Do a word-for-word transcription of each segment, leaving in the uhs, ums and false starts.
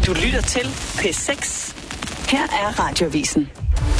Du lytter til P seks. Her er Radioavisen.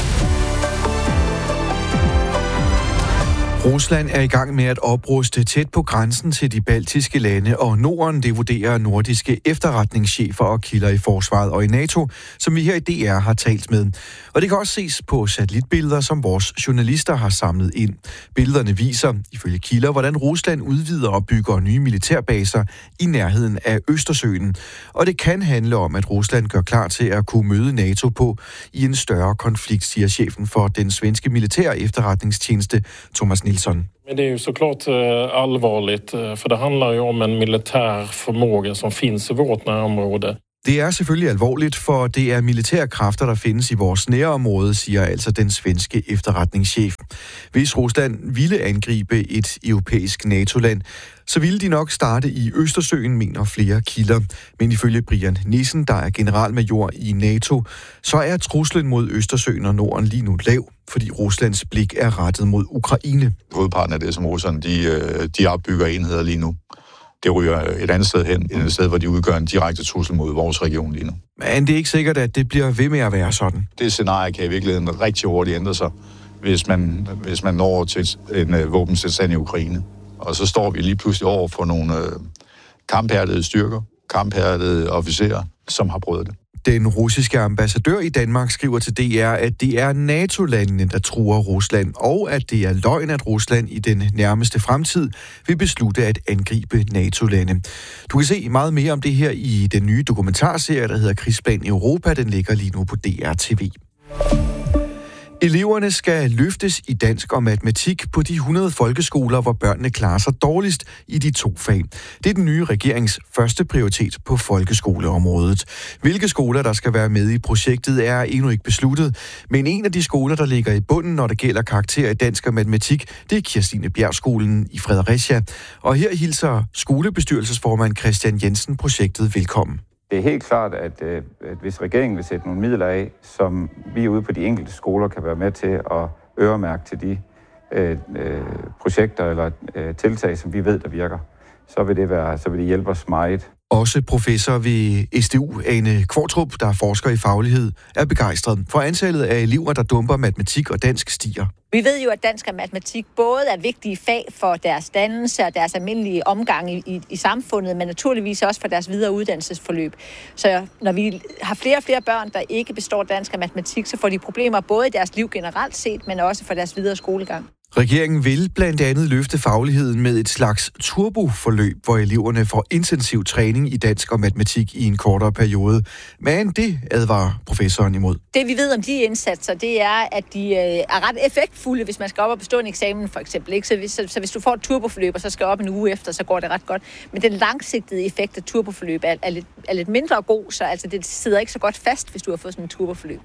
Rusland er i gang med at opruste tæt på grænsen til de baltiske lande, og Norden, det vurderer nordiske efterretningschefer og kilder i forsvaret og i NATO, som vi her i D R har talt med. Og det kan også ses på satellitbilleder, som vores journalister har samlet ind. Billederne viser, ifølge kilder, hvordan Rusland udvider og bygger nye militærbaser i nærheden af Østersøen. Og det kan handle om, at Rusland gør klar til at kunne møde NATO på i en større konflikt, siger chefen for den svenske militære efterretningstjeneste, Thomas Nielsen. Men det är ju såklart allvarligt, för det handlar ju om en militär förmåga som finns i vårt nærområde. Det er selvfølgelig alvorligt, for det er militære kræfter, der findes i vores nærområde, siger altså den svenske efterretningschef. Hvis Rusland ville angribe et europæisk NATO-land, så ville de nok starte i Østersøen, mener flere kilder. Men ifølge Brian Nissen, der er generalmajor i NATO, så er truslen mod Østersøen og Norden lige nu lav, fordi Ruslands blik er rettet mod Ukraine. Hovedparten af det, som Rusland de, de opbygger enheder lige nu, det ryger et andet sted hen, et sted, hvor de udgør en direkte trussel mod vores region lige nu. Men det er ikke sikkert, at det bliver ved med at være sådan. Det scenarie kan i virkeligheden rigtig hurtigt ændre sig, hvis man, hvis man når til en uh, våbenstilstand i Ukraine. Og så står vi lige pludselig over for nogle uh, kamphærdede styrker, kamphærdede officerer, som har prøvet det. Den russiske ambassadør i Danmark skriver til D R, at det er NATO-landene, der truer Rusland, og at det er løgn, at Rusland i den nærmeste fremtid vil beslutte at angribe NATO-lande. Du kan se meget mere om det her i den nye dokumentarserie, der hedder Krigsplan Europa. Den ligger lige nu på D R T V. Eleverne skal løftes i dansk og matematik på de hundrede folkeskoler, hvor børnene klarer sig dårligst i de to fag. Det er den nye regerings første prioritet på folkeskoleområdet. Hvilke skoler, der skal være med i projektet, er endnu ikke besluttet. Men en af de skoler, der ligger i bunden, når det gælder karakterer i dansk og matematik, det er Kirstine Bjergskolen i Fredericia. Og her hilser skolebestyrelsesformand Christian Jensen projektet velkommen. Det er helt klart, at, at hvis regeringen vil sætte nogle midler af, som vi ude på de enkelte skoler kan være med til at øremærke til de øh, øh, projekter eller øh, tiltag, som vi ved, der virker, så vil det, være, så vil det hjælpe os meget. Også professor ved S D U, Ane Kvartrup, der forsker i faglighed, er begejstret for antallet af elever, der dumper matematik og dansk stiger. Vi ved jo, at dansk og matematik både er vigtige fag for deres dannelse og deres almindelige omgang i, i, i samfundet, men naturligvis også for deres videre uddannelsesforløb. Så når vi har flere og flere børn, der ikke består dansk og matematik, så får de problemer både i deres liv generelt set, men også for deres videre skolegang. Regeringen vil blandt andet løfte fagligheden med et slags turboforløb, hvor eleverne får intensiv træning i dansk og matematik i en kortere periode. Men det advarer professoren imod. Det vi ved om de indsatser, det er, at de er ret effektfulde, hvis man skal op og bestå en eksamen for eksempel. Ikke? Så, hvis, så, så hvis du får et turboforløb, og så skal op en uge efter, så går det ret godt. Men den langsigtede effekt af turboforløb er, er, lidt, er lidt mindre god, så altså, det sidder ikke så godt fast, hvis du har fået sådan en turboforløb.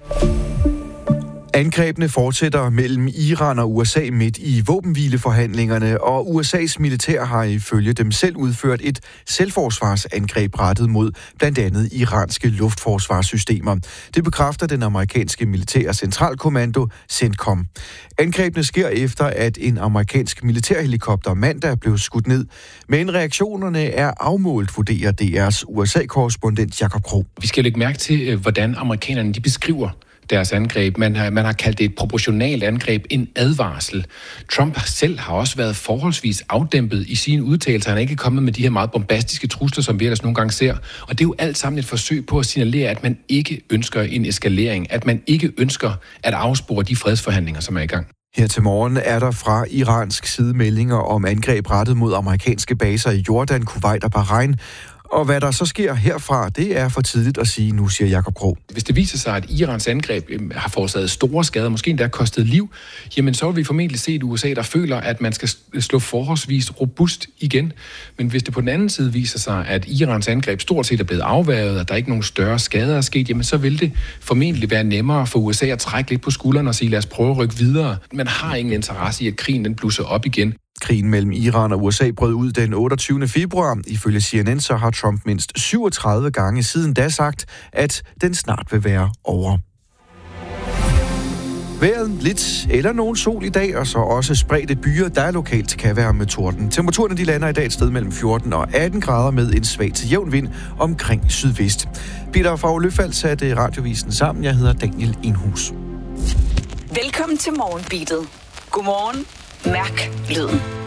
Angrebene fortsætter mellem Iran og U S A midt i våbenhvileforhandlingerne, og U S A's militær har ifølge dem selv udført et selvforsvarsangreb rettet mod blandt andet iranske luftforsvarssystemer. Det bekræfter den amerikanske militære centralkommando CENTCOM. Angrebene sker efter, at en amerikansk militærhelikopter mandag blev skudt ned, men reaktionerne er afmålt, vurderer D R's U S A-korrespondent Jakob Krog. Vi skal lægge mærke til, hvordan amerikanerne de beskriver deres angreb. Man har, man har kaldt det et proportionalt angreb, en advarsel. Trump selv har også været forholdsvis afdæmpet i sine udtalelser. Han er ikke kommet med de her meget bombastiske trusler, som vi ellers nogle gange ser. Og det er jo alt sammen et forsøg på at signalere, at man ikke ønsker en eskalering, at man ikke ønsker at afspore de fredsforhandlinger, som er i gang. Her til morgen er der fra iransk side meldinger om angreb rettet mod amerikanske baser i Jordan, Kuwait og Bahrain. Og hvad der så sker herfra, det er for tidligt at sige nu, siger Jakob Krog. Hvis det viser sig, at Irans angreb har forårsaget store skader, måske endda kostet liv, jamen så vil vi formentlig se et U S A, der føler, at man skal slå forholdsvis robust igen. Men hvis det på den anden side viser sig, at Irans angreb stort set er blevet afværget, og der er ikke nogen større skader er sket, jamen så vil det formentlig være nemmere for U S A at trække lidt på skuldrene og sige, lad os prøve at rykke videre. Man har ingen interesse i, at krigen den blusser op igen. Krigen mellem Iran og U S A brød ud den otteogtyvende februar. Ifølge C N N så har Trump mindst syvogtredive gange siden da sagt, at den snart vil være over. Vejret lidt eller nogen sol i dag, og så også spredte byer, der lokalt kan være med torden. Temperaturen de lander i dag et sted mellem fjorten og atten grader med en svag til jævn vind omkring sydvest. Peter fra Løfald satte radiovisen sammen. Jeg hedder Daniel Enhus. Velkommen til Morgenbeatet. Godmorgen. Mærk lyden.